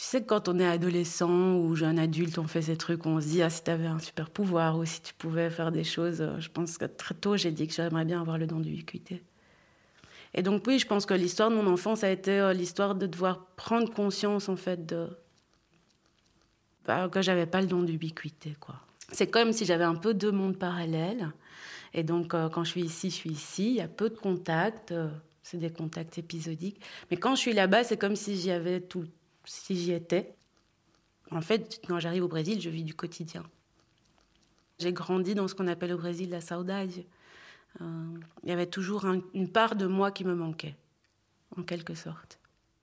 sais que quand on est adolescent ou jeune adulte, on fait ces trucs, on se dit, ah, si t'avais un super pouvoir ou si tu pouvais faire des choses. Je pense que très tôt, j'ai dit que j'aimerais bien avoir le don d'ubiquité. Et donc oui, je pense que l'histoire de mon enfance a été l'histoire de devoir prendre conscience, en fait, que j'avais pas le don d'ubiquité, quoi. C'est comme si j'avais un peu deux mondes parallèles. Et donc, quand je suis ici. Il y a peu de contacts. C'est des contacts épisodiques. Mais quand je suis là-bas, c'est comme si si j'y étais. En fait, quand j'arrive au Brésil, je vis du quotidien. J'ai grandi dans ce qu'on appelle au Brésil la saudade. Il y avait toujours une part de moi qui me manquait, en quelque sorte.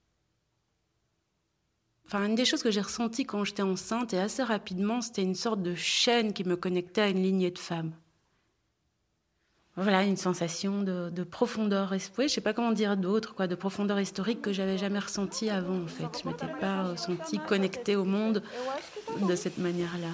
Enfin, une des choses que j'ai ressenties quand j'étais enceinte, et assez rapidement, c'était une sorte de chaîne qui me connectait à une lignée de femmes. Voilà, une sensation de profondeur, oui, je ne sais pas comment dire d'autre, de profondeur historique que j'avais jamais ressentie avant, en fait. Je ne m'étais pas sentie connectée au monde de cette manière-là.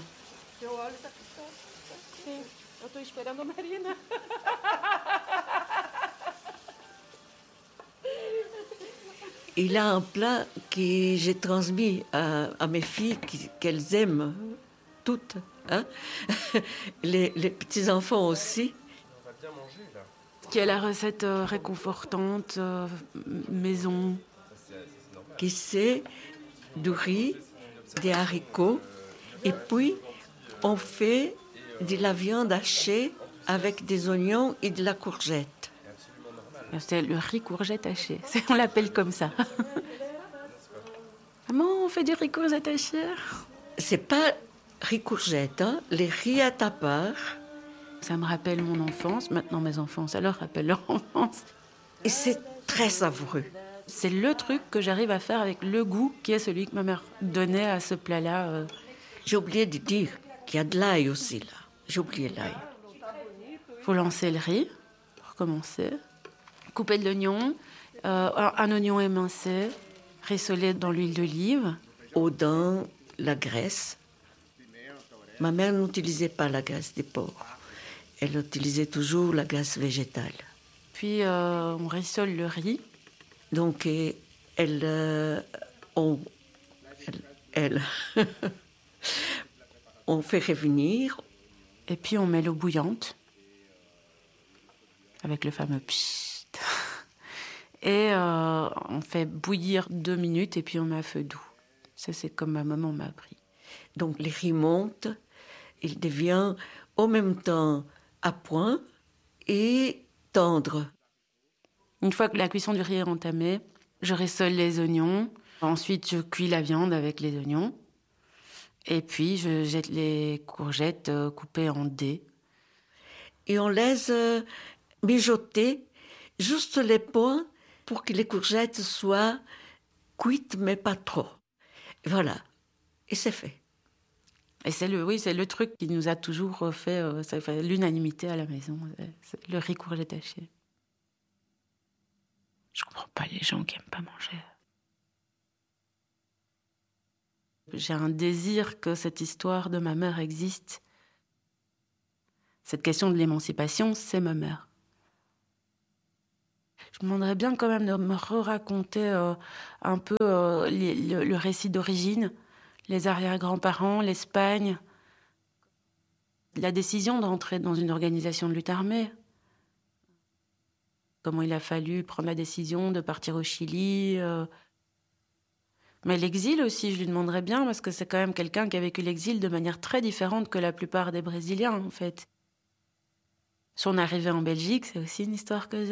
Il a un plat que j'ai transmis à mes filles, qu'elles aiment toutes, hein. Les petits-enfants aussi. On va bien manger, là. Qui est la recette réconfortante, maison. Qui c'est du riz, des haricots, et puis on fait de la viande hachée avec des oignons et de la courgette. C'est le riz courgette haché, on l'appelle comme ça. Comment on fait du riz courgette haché? C'est pas riz courgette, hein? Les riz à ta part. Ça me rappelle mon enfance. Maintenant, mes enfants, ça leur rappelle leur enfance. Et c'est très savoureux. C'est le truc que j'arrive à faire avec le goût qui est celui que ma mère donnait à ce plat-là. J'ai oublié de dire qu'il y a de l'ail aussi, là. J'ai oublié l'ail. Faut lancer le riz, pour commencer. Couper de l'oignon, un oignon émincé, rissoler dans l'huile d'olive. Ou dans la graisse. Ma mère n'utilisait pas la graisse des porcs. Elle utilisait toujours la graisse végétale. Puis on rissole le riz. Donc on fait revenir. Et puis on met l'eau bouillante avec le fameux pchit. Et on fait bouillir 2 minutes et puis on met à feu doux. Ça, c'est comme ma maman m'a appris. Donc les riz montent, il devient en même temps à point et tendre. Une fois que la cuisson du riz est entamée, je rissole les oignons. Ensuite, je cuis la viande avec les oignons. Et puis, je jette les courgettes coupées en dés. Et on laisse mijoter juste les points pour que les courgettes soient cuites, mais pas trop. Voilà. Et c'est fait. Et c'est le truc qui nous a toujours fait l'unanimité à la maison. C'est le riz courgette haché. Je comprends pas les gens qui aiment pas manger. J'ai un désir que cette histoire de ma mère existe. Cette question de l'émancipation, c'est ma mère. Je me demanderais bien quand même de me raconter un peu le récit d'origine, les arrière-grands-parents, l'Espagne, la décision d'entrer dans une organisation de lutte armée. Comment il a fallu prendre la décision de partir au Chili. Mais l'exil aussi, je lui demanderais bien, parce que c'est quand même quelqu'un qui a vécu l'exil de manière très différente que la plupart des Brésiliens, en fait. Son arrivée en Belgique, c'est aussi une histoire que